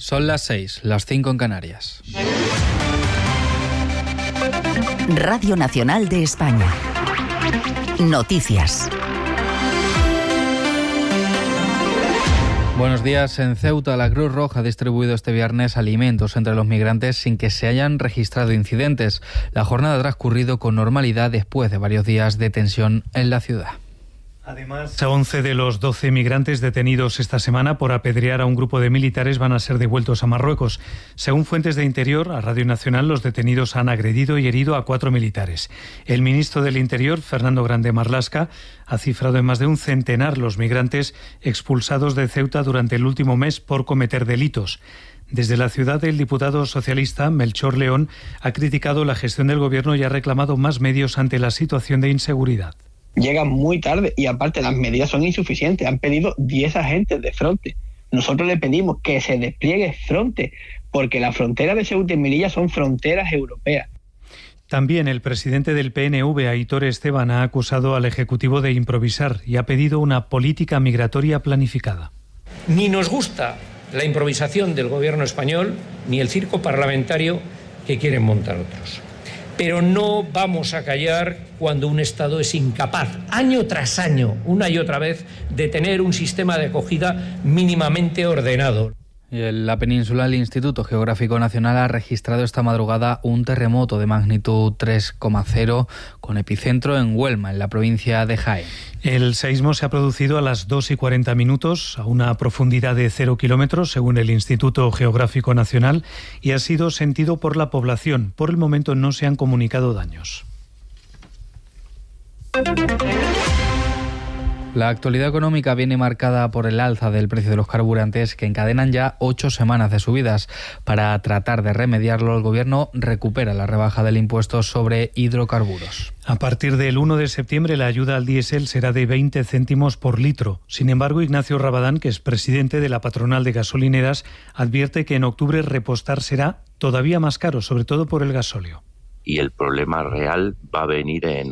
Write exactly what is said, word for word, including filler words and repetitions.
Son las seis, las cinco en Canarias. Radio Nacional de España. Noticias. Buenos días. En Ceuta, la Cruz Roja ha distribuido este viernes alimentos entre los migrantes sin que se hayan registrado incidentes. La jornada ha transcurrido con normalidad después de varios días de tensión en la ciudad. Además, once de los doce migrantes detenidos esta semana por apedrear a un grupo de militares van a ser devueltos a Marruecos. Según fuentes de Interior, a Radio Nacional, los detenidos han agredido y herido a cuatro militares. El ministro del Interior, Fernando Grande Marlaska, ha cifrado en más de un centenar los migrantes expulsados de Ceuta durante el último mes por cometer delitos. Desde la ciudad, el diputado socialista Melchor León ha criticado la gestión del gobierno y ha reclamado más medios ante la situación de inseguridad. Llegan muy tarde y aparte las medidas son insuficientes. Han pedido diez agentes de Frontex. Nosotros le pedimos que se despliegue Frontex porque las fronteras de Ceuta y Melilla son fronteras europeas. También el presidente del P N V, Aitor Esteban, ha acusado al Ejecutivo de improvisar y ha pedido una política migratoria planificada. Ni nos gusta la improvisación del gobierno español ni el circo parlamentario que quieren montar otros. Pero no vamos a callar cuando un Estado es incapaz, año tras año, una y otra vez, de tener un sistema de acogida mínimamente ordenado. Y en la península, el Instituto Geográfico Nacional ha registrado esta madrugada un terremoto de magnitud tres coma cero con epicentro en Huelma, en la provincia de Jaén. El seísmo se ha producido a las dos y cuarenta minutos, a una profundidad de cero kilómetros, según el Instituto Geográfico Nacional, y ha sido sentido por la población. Por el momento no se han comunicado daños. La actualidad económica viene marcada por el alza del precio de los carburantes que encadenan ya ocho semanas de subidas. Para tratar de remediarlo, el Gobierno recupera la rebaja del impuesto sobre hidrocarburos. A partir del uno de septiembre la ayuda al diésel será de veinte céntimos por litro. Sin embargo, Ignacio Rabadán, que es presidente de la patronal de gasolineras, advierte que en octubre repostar será todavía más caro, sobre todo por el gasóleo. Y el problema real va a venir en